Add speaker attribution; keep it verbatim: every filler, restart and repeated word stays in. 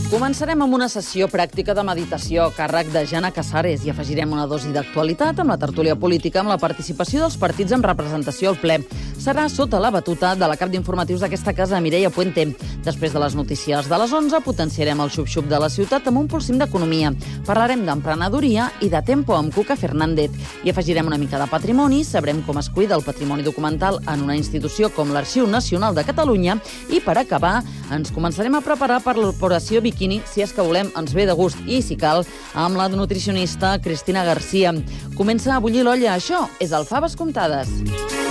Speaker 1: Començarem amb una sessió pràctica de meditació a càrrec de Jana Casares i afegirem una dosi d'actualitat amb la tertúlia política amb la participació dels partits amb representació al ple. Serà sota la batuta de la cap d'informatius d'aquesta casa, Mireia Puente. Després de les notícies de les onze, potenciarem el xup-xup de la ciutat amb un polsim d'economia. Parlarem d'emprenedoria i de tempo amb Cuca Fernández. I afegirem una mica de patrimoni, sabrem com es cuida el patrimoni documental en una institució com l'Arxiu Nacional de Catalunya i, per acabar, ens començarem a preparar per l'operació Bikini, si és que volem, ens ve de gust i, si cal, amb la nutricionista Cristina Garcia. Comença a bullir l'olla, això és el Faves Comptades.